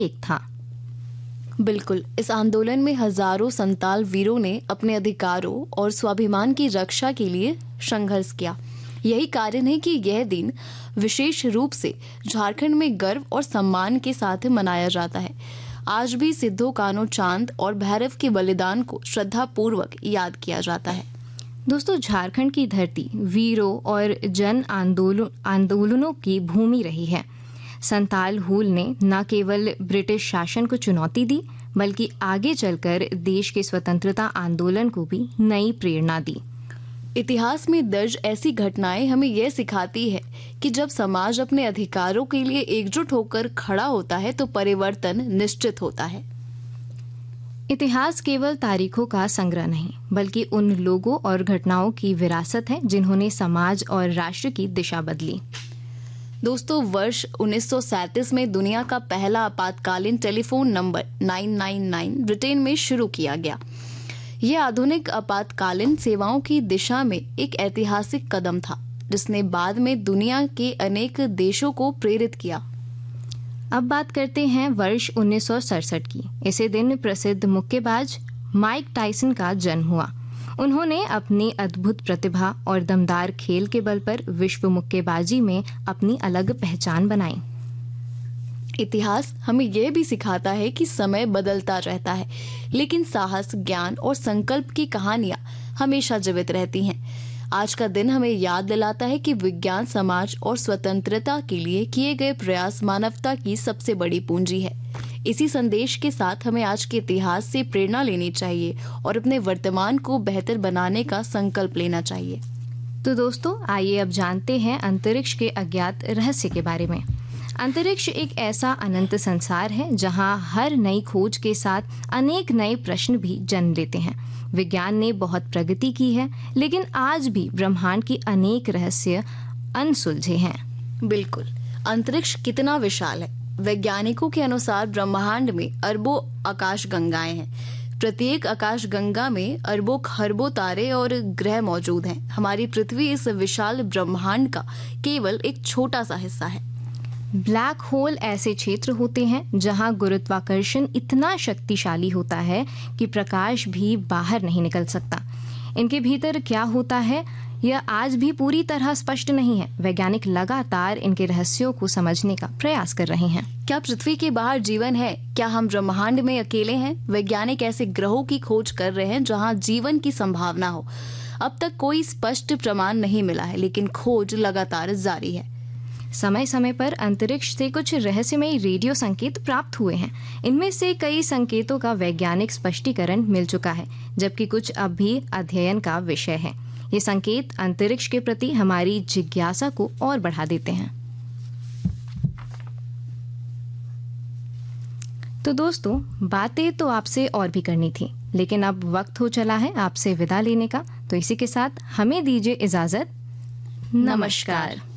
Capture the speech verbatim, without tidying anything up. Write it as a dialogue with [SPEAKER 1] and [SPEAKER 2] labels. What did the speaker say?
[SPEAKER 1] एक था।
[SPEAKER 2] बिल्कुल, इस आंदोलन में हजारों संताल वीरों ने अपने अधिकारों और स्वाभिमान की रक्षा के लिए संघर्ष किया। यही कारण है कि यह दिन विशेष रूप से झारखंड में गर्व और सम्मान के साथ मनाया जाता है। आज भी सिद्धो कान्हो चांद और भैरव के बलिदान को श्रद्धा पूर्वक याद किया जाता है।
[SPEAKER 1] दोस्तों, झारखंड की धरती वीरों और जन आंदोलन आंदोलनों की भूमि रही है। संताल हूल ने न केवल ब्रिटिश शासन को चुनौती दी, बल्कि आगे चलकर देश के स्वतंत्रता आंदोलन को भी नई प्रेरणा दी।
[SPEAKER 2] इतिहास में दर्ज ऐसी घटनाएं हमें यह सिखाती है कि जब समाज अपने अधिकारों के लिए एकजुट होकर खड़ा होता है तो परिवर्तन निश्चित होता है।
[SPEAKER 1] इतिहास केवल तारीखों का संग्रह नहीं, बल्कि उन लोगों और घटनाओं की विरासत है जिन्होंने समाज और राष्ट्र की दिशा बदली।
[SPEAKER 2] दोस्तों, वर्ष उन्नीस सौ सैंतीस में दुनिया का पहला आपातकालीन टेलीफोन नंबर नौ नौ नौ ब्रिटेन में शुरू किया गया। यह आधुनिक आपातकालीन सेवाओं की दिशा में एक ऐतिहासिक कदम था, जिसने बाद में दुनिया के अनेक देशों को प्रेरित किया।
[SPEAKER 1] अब बात करते हैं वर्ष उन्नीस सौ सड़सठ की। इसी दिन प्रसिद्ध मुक्केबाज माइक टायसन का जन्म हुआ। उन्होंने अपनी अद्भुत प्रतिभा और दमदार खेल के बल पर विश्व मुक्केबाजी में अपनी अलग पहचान बनाई।
[SPEAKER 2] इतिहास हमें यह भी सिखाता है कि समय बदलता रहता है, लेकिन साहस, ज्ञान और संकल्प की कहानियां हमेशा जीवित रहती हैं। आज का दिन हमें याद दिलाता है कि विज्ञान, समाज और स्वतंत्रता के लिए किए गए प्रयास मानवता की सबसे बड़ी पूंजी है। इसी संदेश के साथ हमें आज के इतिहास से प्रेरणा लेनी चाहिए और अपने वर्तमान को बेहतर बनाने का संकल्प लेना चाहिए।
[SPEAKER 1] तो दोस्तों, आइए अब जानते हैं अंतरिक्ष के अज्ञात रहस्य के बारे में। अंतरिक्ष एक ऐसा अनंत संसार है जहां हर नई खोज के साथ अनेक नए प्रश्न भी जन्म लेते हैं। विज्ञान ने बहुत प्रगति की है, लेकिन आज भी ब्रह्मांड की अनेक रहस्य अनसुलझे हैं।
[SPEAKER 2] बिल्कुल, अंतरिक्ष कितना विशाल है। वैज्ञानिकों के अनुसार ब्रह्मांड में अरबों आकाश गंगाएं हैं। प्रत्येक आकाश गंगा में अरबों खरबों तारे और ग्रह मौजूद हैं। हमारी पृथ्वी इस विशाल ब्रह्मांड का केवल एक छोटा सा हिस्सा है।
[SPEAKER 1] ब्लैक होल ऐसे क्षेत्र होते हैं जहां गुरुत्वाकर्षण इतना शक्तिशाली होता है कि प्रकाश भी बाहर नहीं निकल सकता। इनके भीतर क्या होता है यह आज भी पूरी तरह स्पष्ट नहीं है। वैज्ञानिक लगातार इनके रहस्यों को समझने का प्रयास कर रहे हैं।
[SPEAKER 2] क्या पृथ्वी के बाहर जीवन है? क्या हम ब्रह्मांड में अकेले हैं? वैज्ञानिक ऐसे ग्रहों की खोज कर रहे हैं जहां जीवन की संभावना हो। अब तक कोई स्पष्ट प्रमाण नहीं मिला है, लेकिन खोज लगातार जारी है।
[SPEAKER 1] समय समय पर अंतरिक्ष से कुछ रहस्यमयी रेडियो संकेत प्राप्त हुए हैं। इनमें से कई संकेतों का वैज्ञानिक स्पष्टीकरण मिल चुका है, जबकि कुछ अब भी अध्ययन का विषय है। ये संकेत अंतरिक्ष के प्रति हमारी जिज्ञासा को और बढ़ा देते हैं। तो दोस्तों, बातें तो आपसे और भी करनी थी, लेकिन अब वक्त हो चला है आपसे विदा लेने का। तो इसी के साथ हमें दीजिए इजाजत। नमस्कार।